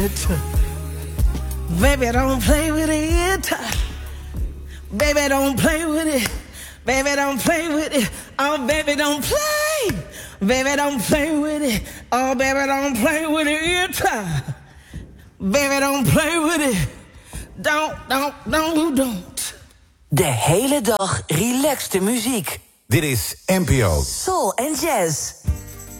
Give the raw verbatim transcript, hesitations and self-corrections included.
Baby, don't play with it. Baby, don't play with it. Baby, don't play with it. Oh, baby, don't play. Baby, don't play with it. Oh, baby, don't play with it. Baby, don't play with it. Don't, don't, don't, don't. De hele dag relaxte muziek. Dit is N P O. Soul en jazz.